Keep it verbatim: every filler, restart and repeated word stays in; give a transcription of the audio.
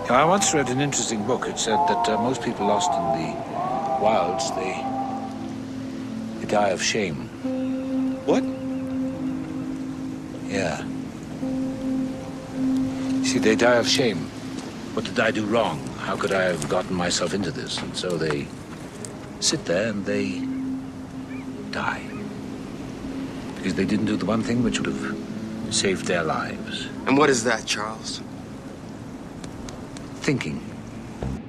I once read an interesting book. It said that uh, most people lost in the wilds, they, they die of shame. What? Yeah. See, they die of shame. What did I do wrong? How could I have gotten myself into this? And so they sit there and they die. Because they didn't do the one thing which would have saved their lives. And what is that, Charles? Thinking.